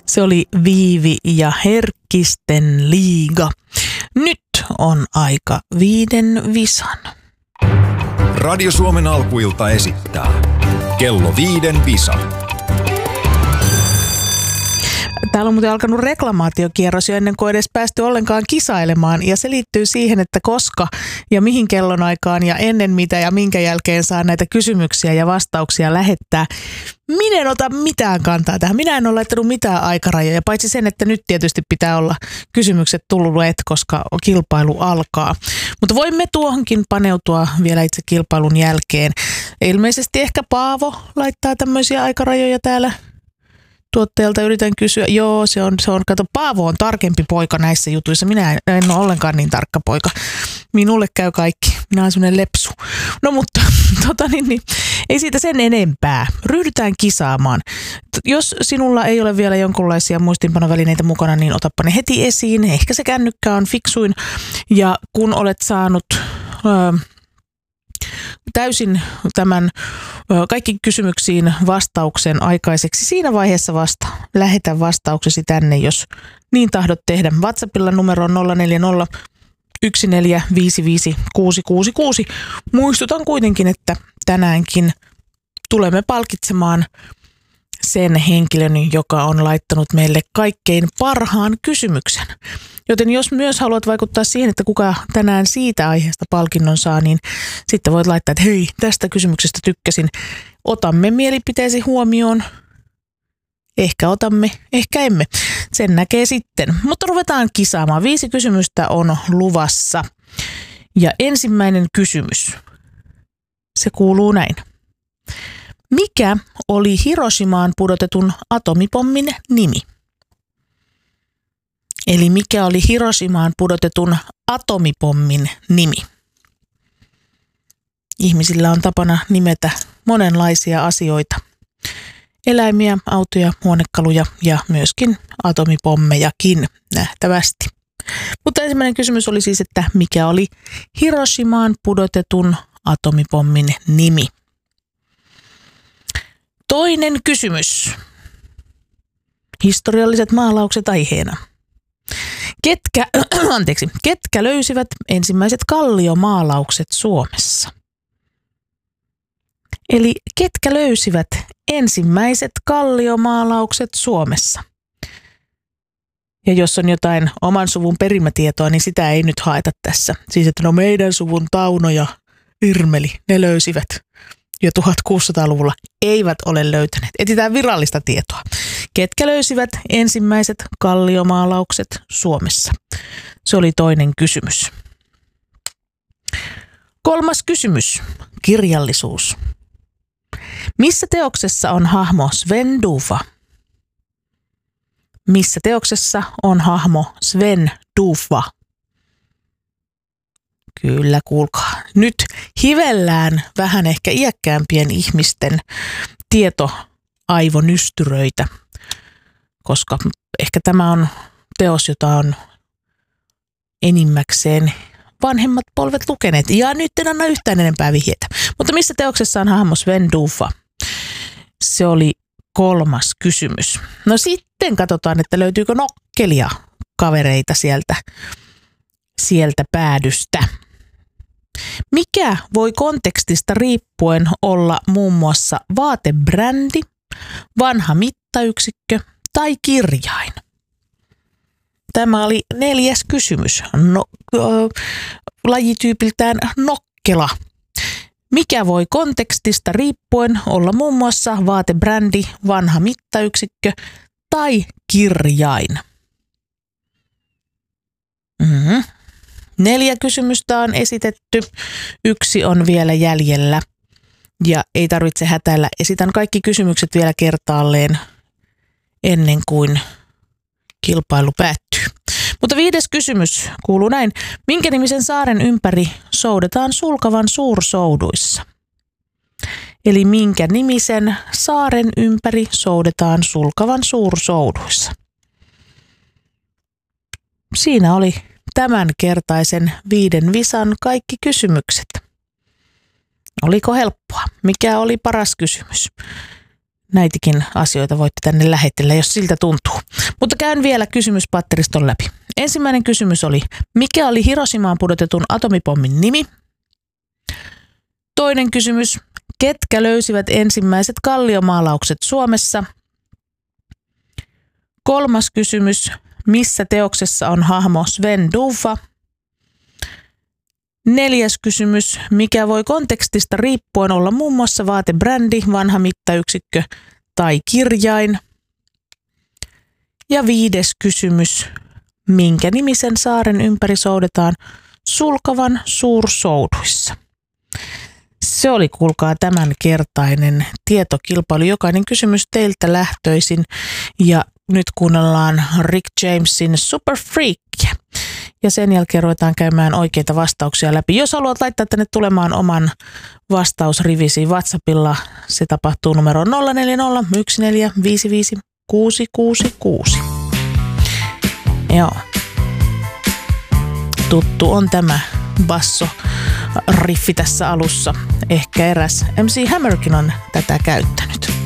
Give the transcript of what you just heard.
Se oli Viivi ja Herkkisten liiga. Nyt on aika 5 visan. Radio Suomen alkuilta esittää kello 5 visa. Täällä on muuten alkanut reklamaatiokierros jo ennen kuin edes päästy ollenkaan kisailemaan. Ja se liittyy siihen, että koska ja mihin kellonaikaan ja ennen mitä ja minkä jälkeen saa näitä kysymyksiä ja vastauksia lähettää. Minä en ota mitään kantaa tähän. Minä en ole laittanut mitään aikarajoja, paitsi sen, että nyt tietysti pitää olla kysymykset tulleet, koska kilpailu alkaa. Mutta voimme tuohonkin paneutua vielä itse kilpailun jälkeen. Ilmeisesti ehkä Paavo laittaa tämmöisiä aikarajoja täällä. Tuottajalta yritän kysyä. Joo, se on. Kato, Paavo on tarkempi poika näissä jutuissa. Minä en ole ollenkaan niin tarkka poika. Minulle käy kaikki. Minä olen sellainen lepsu. No mutta, ei siitä sen enempää. Ryhdytään kisaamaan. Jos sinulla ei ole vielä jonkunlaisia muistinpanovälineitä mukana, niin otappa ne heti esiin. Ehkä se kännykkä on fiksuin. Ja kun olet saanut täysin tämän kaikki kysymyksiin vastauksen aikaiseksi. Siinä vaiheessa vasta lähetä vastauksesi tänne, jos niin tahdot tehdä. WhatsAppilla numero on 040 1455 666. Muistutan kuitenkin, että tänäänkin tulemme palkitsemaan sen henkilön, joka on laittanut meille kaikkein parhaan kysymyksen. Joten jos myös haluat vaikuttaa siihen, että kuka tänään siitä aiheesta palkinnon saa, niin sitten voit laittaa, että hei, tästä kysymyksestä tykkäsin. Otamme mielipiteesi huomioon. Ehkä otamme, ehkä emme. Sen näkee sitten. Mutta ruvetaan kisaamaan. 5 kysymystä on luvassa. Ja ensimmäinen kysymys. Se kuuluu näin. Mikä oli Hiroshimaan pudotetun atomipommin nimi? Eli mikä oli Hiroshimaan pudotetun atomipommin nimi? Ihmisillä on tapana nimetä monenlaisia asioita. Eläimiä, autoja, huonekaluja ja myöskin atomipommejakin nähtävästi. Mutta ensimmäinen kysymys oli siis, että mikä oli Hiroshimaan pudotetun atomipommin nimi? Toinen kysymys. Historialliset maalaukset aiheena. Ketkä löysivät ensimmäiset kalliomaalaukset Suomessa? Eli ketkä löysivät ensimmäiset kalliomaalaukset Suomessa? Ja jos on jotain oman suvun perimätietoa, niin sitä ei nyt haeta tässä. Siis että meidän suvun Tauno ja Irmeli, ne löysivät jo 1600-luvulla, eivät ole löytäneet. Etsitään virallista tietoa. Ketkä löysivät ensimmäiset kalliomaalaukset Suomessa? Se oli toinen kysymys. Kolmas kysymys. Kirjallisuus. Missä teoksessa on hahmo Sven Dufva? Missä teoksessa on hahmo Sven Dufva? Kyllä, kuulkaa. Nyt hivellään vähän ehkä iäkkäämpien ihmisten tietoaivonystyröitä, koska ehkä tämä on teos, jota on enimmäkseen vanhemmat polvet lukeneet. Ja nyt en anna yhtään enempää vihjeitä. Mutta missä teoksessa on hahmo Sven Dufva? Se oli kolmas kysymys. No sitten katsotaan, että löytyykö nokkelia kavereita sieltä päädystä. Mikä voi kontekstista riippuen olla muun muassa vaatebrändi, vanha mittayksikkö tai kirjain? Tämä oli 4. kysymys. Lajityypiltään nokkela. Mikä voi kontekstista riippuen olla muun muassa vaatebrändi, vanha mittayksikkö tai kirjain? 4 kysymystä on esitetty. 1 on vielä jäljellä ja ei tarvitse hätäillä. Esitän kaikki kysymykset vielä kertaalleen ennen kuin kilpailu päättyy. Mutta 5. kysymys kuuluu näin. Minkä nimisen saaren ympäri soudetaan Sulkavan suursouduissa? Eli minkä nimisen saaren ympäri soudetaan Sulkavan suursouduissa? Siinä oli tämänkertaisen 5 visan kaikki kysymykset. Oliko helppoa? Mikä oli paras kysymys? Näitäkin asioita voitte tänne lähetellä, jos siltä tuntuu. Mutta käyn vielä kysymyspatteriston läpi. Ensimmäinen kysymys oli, mikä oli Hiroshimaan pudotetun atomipommin nimi? Toinen kysymys, ketkä löysivät ensimmäiset kalliomaalaukset Suomessa? Kolmas kysymys, missä teoksessa on hahmo Sven Duffa? Neljäs kysymys, mikä voi kontekstista riippuen olla muun muassa vaatebrändi, vanha mittayksikkö tai kirjain? Ja viides kysymys, minkä nimisen saaren ympäri soudetaan Sulkavan suursouduissa? Se oli, kuulkaa, tämänkertainen tietokilpailu. Jokainen kysymys teiltä lähtöisin ja nyt kuunnellaan Rick Jamesin Super Freakia. Ja sen jälkeen ruvetaan käymään oikeita vastauksia läpi. Jos haluat laittaa tänne tulemaan oman vastausrivisi WhatsAppilla, se tapahtuu numero 0401455666. Joo. Tuttu on tämä basso-riffi tässä alussa. Ehkä eräs MC Hammerkin on tätä käyttänyt.